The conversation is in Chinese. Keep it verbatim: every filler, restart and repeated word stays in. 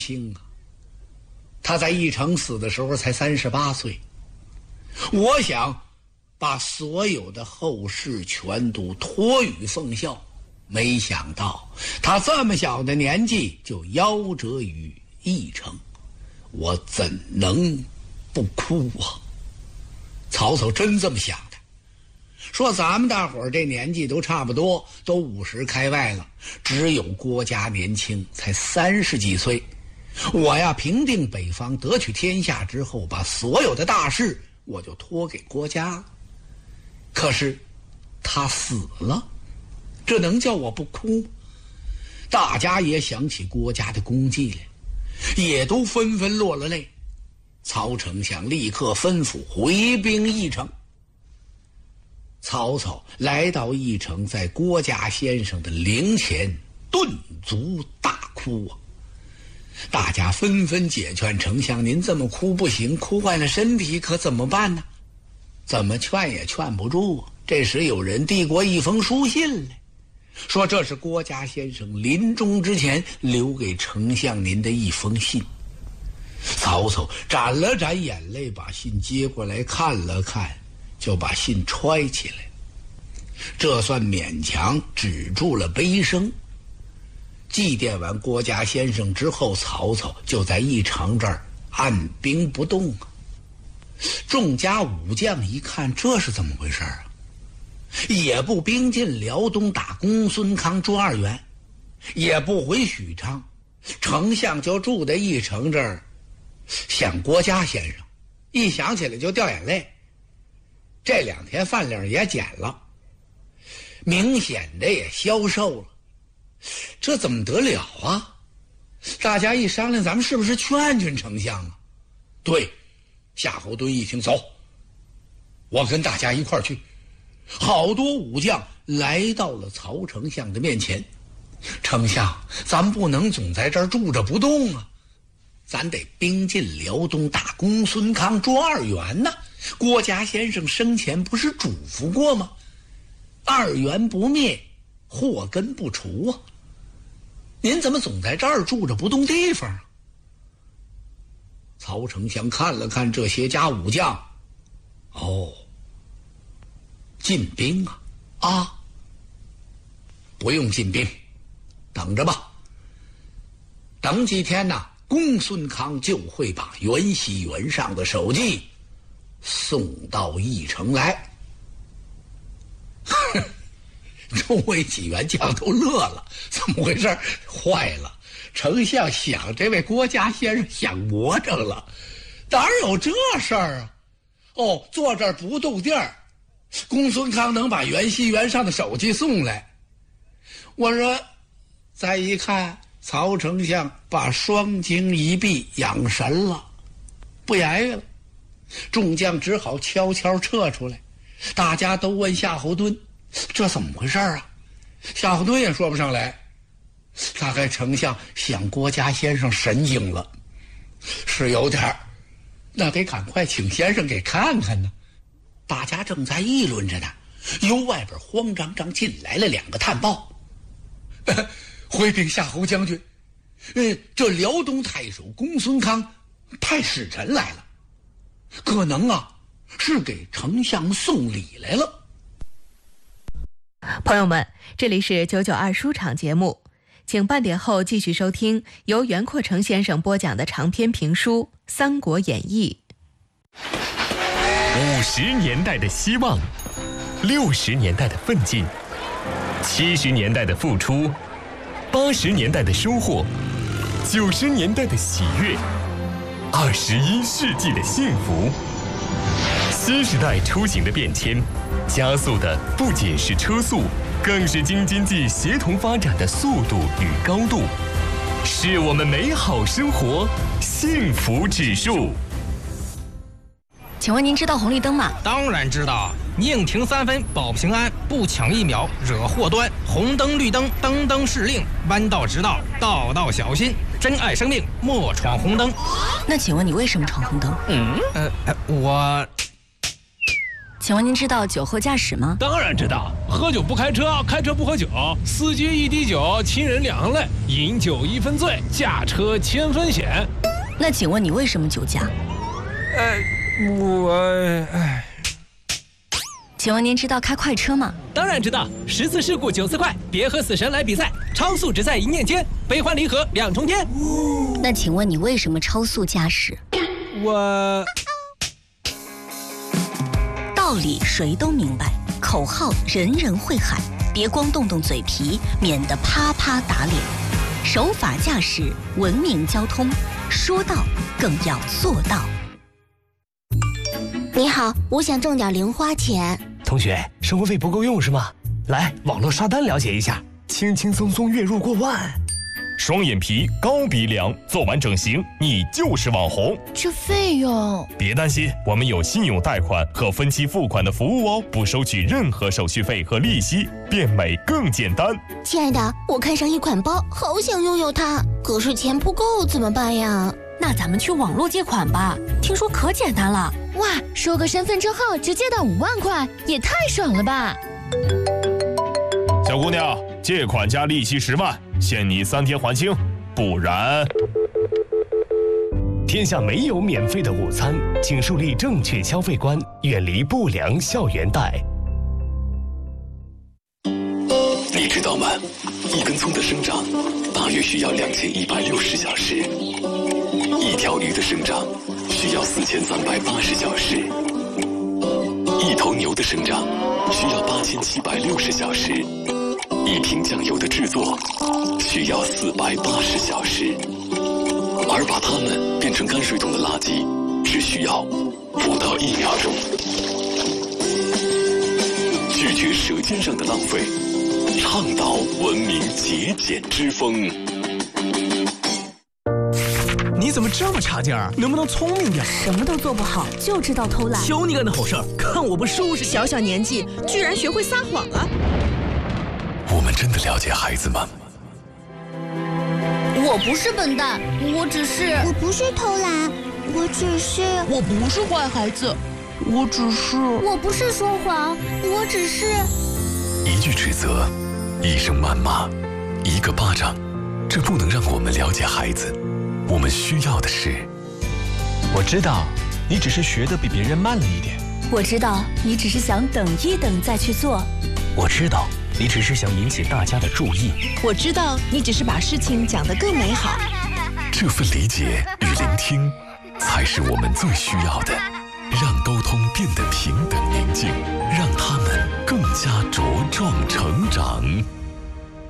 轻啊，他在义成死的时候才三十八岁。我想把所有的后事全都托予奉孝，没想到他这么小的年纪就夭折于义城，我怎能不哭啊？曹操真这么想的，说咱们大伙儿这年纪都差不多，都五十开外了，只有郭嘉年轻，才三十几岁。我呀，平定北方，得取天下之后，把所有的大事我就托给郭嘉了。可是他死了，这能叫我不哭吗？大家也想起郭嘉的功绩来，也都纷纷落了泪。曹丞相立刻吩咐回兵义城。曹操来到义城，在郭嘉先生的灵前顿足大哭啊！大家纷纷解劝丞相，您这么哭不行，哭坏了身体可怎么办呢？怎么劝也劝不住啊！这时有人递过一封书信来，说这是郭嘉先生临终之前留给丞相您的一封信。曹操沾了沾眼泪，把信接过来看了看，就把信揣起来，这算勉强止住了悲声。祭奠完郭嘉先生之后，曹操就在义城这儿按兵不动啊。众家武将一看，这是怎么回事啊？也不兵进辽东打公孙康、朱二元，也不回许昌，丞相就住在义城这儿，想郭嘉先生，一想起来就掉眼泪。这两天饭量也减了，明显的也消瘦了，这怎么得了啊？大家一商量，咱们是不是劝劝丞相啊？对，夏侯惇一听，走，我跟大家一块儿去。好多武将来到了曹丞相的面前，丞相，咱不能总在这儿住着不动啊，咱得兵进辽东打公孙康、朱二元呢。郭嘉先生生前不是嘱咐过吗？二元不灭，祸根不除啊！您怎么总在这儿住着不动地方啊？曹丞相看了看这些家武将，哦，进兵啊啊！不用进兵，等着吧。等几天呢，公孙康就会把袁熙、袁尚的首级送到义城来。周围几员将都乐了，怎么回事？坏了！丞相想这位郭嘉先生想魔怔了，哪有这事儿啊？哦，坐这儿不动地儿，公孙康能把袁熙、袁尚的首级送来？我说，再一看，曹丞相把双睛一闭，养神了，不言语了。众将只好悄悄撤出来。大家都问夏侯惇，这怎么回事啊？夏侯惇也说不上来，大概丞相想郭嘉先生神经了，是有点儿，那得赶快请先生给看看呢。大家正在议论着呢，由外边慌张张进来了两个探报。回禀夏侯将军，嗯，这辽东太守公孙康派使臣来了，可能啊是给丞相送礼来了。 朋友们，这里是九九二书场节目，请半点后继续收听由袁阔成先生播讲的长篇评书《三国演义》。 五十年代的希望，六十年代的奋进，七十年代的付出，八十年代的收获，九十年代的喜悦，二十一世纪的幸福。新时代出行的变迁，加速的不仅是车速，更是京津冀协同发展的速度与高度，是我们美好生活幸福指数。 请问您知道红绿灯吗？ 当然知道，宁停三分保平安，不抢一秒惹祸端。红灯绿灯灯灯是令，弯道直道道道小心。珍爱生命，莫闯红灯。 那请问你为什么闯红灯？ 嗯，呃，我。 请请问您知道酒后驾驶吗？ 当然知道，喝酒不开车，开车不喝酒，司机一滴酒，亲人两泪，饮酒一分醉，驾车千分险。 那请问你为什么酒驾？ 呃，我哎。 请问您知道开快车吗？ 当然知道，十次事故九次快，别和死神来比赛，超速只在一念间，悲欢离合两重天。 那请问你为什么超速驾驶？ 我道理谁都明白，口号人人会喊，别光动动嘴皮，免得啪啪打脸。守法驾驶，文明交通，说到更要做到。 你好，我想挣点零花钱。 同学，生活费不够用是吗？来，网络刷单了解一下，轻轻松松月入过万。 双眼皮、高鼻梁，做完整形你就是网红。 这费用？ 别担心，我们有信用贷款和分期付款的服务哦，不收取任何手续费和利息，变美更简单。 亲爱的，我看上一款包，好想拥有它，可是钱不够怎么办呀？ 那咱们去网络借款吧，听说可简单了。 哇，收个身份证号就借到五万块，也太爽了吧！ 小姑娘，借款加利息十万，限你三天还清，不然…… 天下没有免费的午餐，请树立正确消费观，远离不良校园贷。 你知道吗？一根葱的生长大约需要两千一百六十小时，一条鱼的生长需要四千三百八十小时，一头牛的生长需要八千七百六十小时，一瓶酱油的制作需要四百八十小时，而把它们变成泔水桶的垃圾只需要不到一秒钟。拒绝舌尖上的浪费，倡导文明节俭之风。 你怎么这么差劲儿？能不能聪明点？ 什么都做不好，就知道偷懒。 求你干的好事儿，看我不收拾你！ 小小年纪居然学会撒谎了。 我们真的了解孩子吗？ 我不是笨蛋，我只是…… 我不是偷懒，我只是…… 我不是坏孩子，我只是…… 我不是说谎，我只是…… 一句指责，一声谩骂，一个巴掌，这不能让我们了解孩子。我们需要的是…… 我知道，你只是学得比别人慢了一点。 我知道，你只是想等一等再去做。 我知道，你只是想引起大家的注意。 我知道，你只是把事情讲得更美好。 这份理解与聆听，才是我们最需要的。让沟通变得平等宁静，让他们更加茁壮成长。